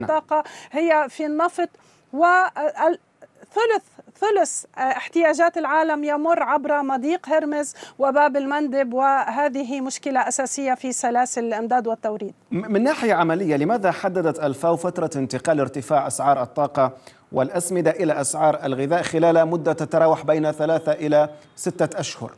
الطاقة هي في النفط، ثلث احتياجات العالم يمر عبر مضيق هرمز وباب المندب، وهذه مشكلة أساسية في سلاسل الإمداد والتوريد. من ناحية عملية، لماذا حددت الفاو فترة انتقال ارتفاع أسعار الطاقة والأسمدة إلى أسعار الغذاء خلال مدة تتراوح بين 3 إلى 6 أشهر؟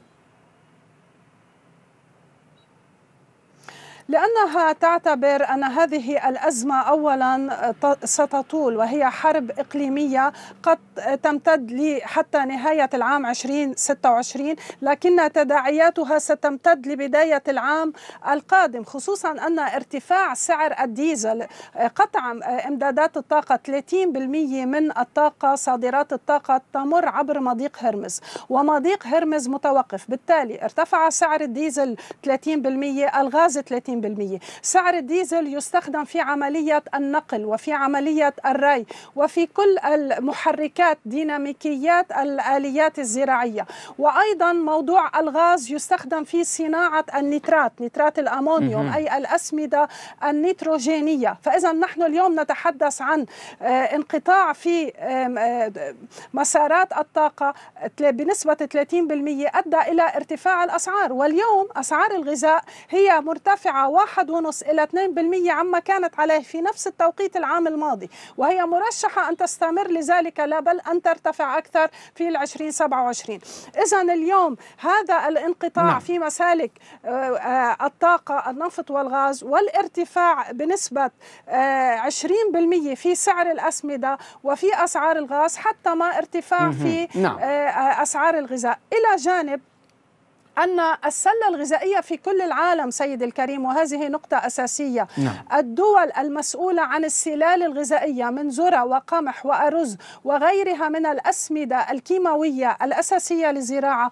لأنها تعتبر أن هذه الأزمة أولا ستطول، وهي حرب إقليمية قد تمتد حتى نهاية العام 2026، لكن تداعياتها ستمتد لبداية العام القادم، خصوصا أن ارتفاع سعر الديزل، قطع إمدادات الطاقة 30% من الطاقة، صادرات الطاقة تمر عبر مضيق هرمز، ومضيق هرمز متوقف، بالتالي ارتفع سعر الديزل 30%، الغاز 30%. سعر الديزل يستخدم في عملية النقل وفي عملية الري وفي كل المحركات، ديناميكيات الآليات الزراعية، وأيضا موضوع الغاز يستخدم في صناعة نترات الأمونيوم، أي الأسمدة النيتروجينية. فإذا نحن اليوم نتحدث عن انقطاع في مسارات الطاقة بنسبة 30% أدى إلى ارتفاع الأسعار، واليوم أسعار الغذاء هي مرتفعة 1.5 إلى 2% عما كانت عليه في نفس التوقيت العام الماضي، وهي مرشحة أن تستمر لذلك، لا بل أن ترتفع أكثر في 2027. إذن اليوم هذا الانقطاع في مسالك الطاقة، النفط والغاز، والارتفاع بنسبة 20% في سعر الأسمدة وفي أسعار الغاز، حتى ما ارتفاع في أسعار الغذاء، إلى جانب أن السلة الغذائية في كل العالم سيد الكريم، وهذه نقطة أساسية. الدول المسؤولة عن السلال الغذائية من ذرة وقمح وأرز وغيرها من الأسمدة الكيماوية الأساسية للزراعة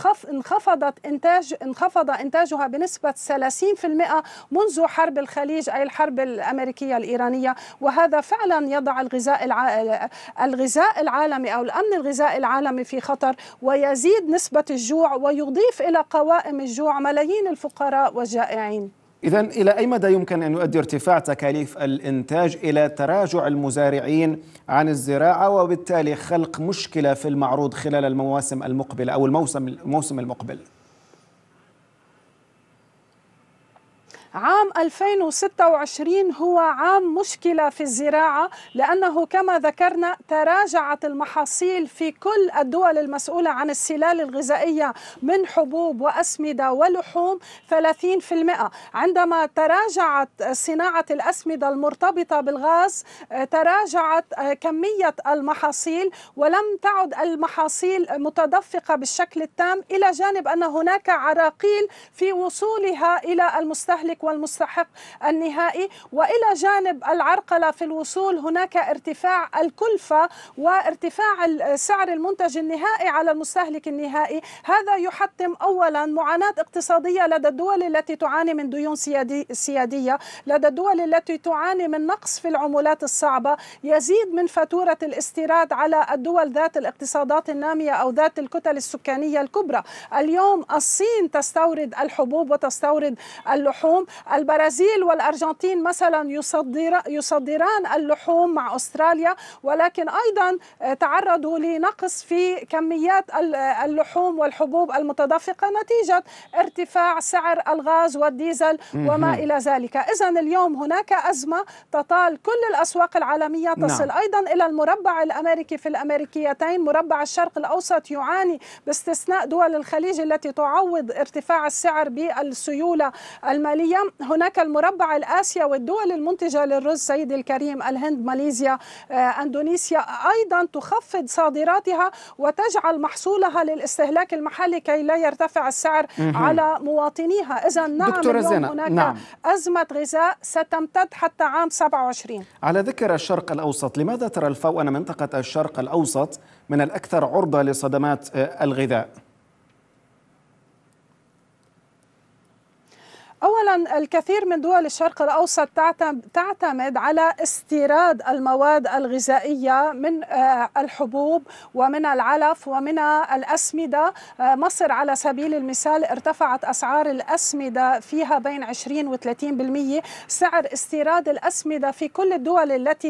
انخفض إنتاجها بنسبة 30% منذ حرب الخليج، أي الحرب الأمريكية الإيرانية، وهذا فعلا يضع الغذاء العالمي أو الأمن الغذائي العالمي في خطر، ويزيد نسبة الجوع ويضيف إلى قوائم الجوع ملايين الفقراء والجائعين. إذن إلى أي مدى يمكن أن يؤدي ارتفاع تكاليف الإنتاج إلى تراجع المزارعين عن الزراعة، وبالتالي خلق مشكلة في المعروض خلال المواسم المقبلة أو الموسم المقبل؟ عام 2026 هو عام مشكلة في الزراعة، لأنه كما ذكرنا تراجعت المحاصيل في كل الدول المسؤولة عن السلال الغذائية من حبوب وأسمدة ولحوم 30%. عندما تراجعت صناعة الأسمدة المرتبطة بالغاز تراجعت كمية المحاصيل، ولم تعد المحاصيل متدفقة بالشكل التام، إلى جانب أن هناك عراقيل في وصولها إلى المستهلك والمستحق النهائي، وإلى جانب العرقلة في الوصول هناك ارتفاع الكلفة وارتفاع سعر المنتج النهائي على المستهلك النهائي. هذا يحتم أولا معاناة اقتصادية لدى الدول التي تعاني من ديون سيادية، لدى الدول التي تعاني من نقص في العملات الصعبة، يزيد من فاتورة الاستيراد على الدول ذات الاقتصادات النامية أو ذات الكتل السكانية الكبرى. اليوم الصين تستورد الحبوب وتستورد اللحوم، البرازيل والأرجنتين مثلا يصدران اللحوم مع أستراليا، ولكن أيضا تعرضوا لنقص في كميات اللحوم والحبوب المتدفقة نتيجة ارتفاع سعر الغاز والديزل وما إلى ذلك. إذن اليوم هناك أزمة تطال كل الأسواق العالمية، تصل أيضا إلى المربع الأمريكي في الأمريكيتين. مربع الشرق الأوسط يعاني باستثناء دول الخليج التي تعوض ارتفاع السعر بالسيولة المالية. هناك المربع الآسيوي والدول المنتجة للرز سيد الكريم، الهند، ماليزيا، أندونيسيا، أيضا تخفض صادراتها وتجعل محصولها للاستهلاك المحلي كي لا يرتفع السعر على مواطنيها. إذن نعم اليوم هناك أزمة غذاء ستمتد حتى عام 27. على ذكر الشرق الأوسط، لماذا ترى الفاو أن منطقة الشرق الأوسط من الأكثر عرضة لصدمات الغذاء؟ أولا الكثير من دول الشرق الأوسط تعتمد على استيراد المواد الغذائية من الحبوب ومن العلف ومن الأسمدة. مصر على سبيل المثال ارتفعت أسعار الأسمدة فيها بين 20 و 30%. سعر استيراد الأسمدة في كل الدول التي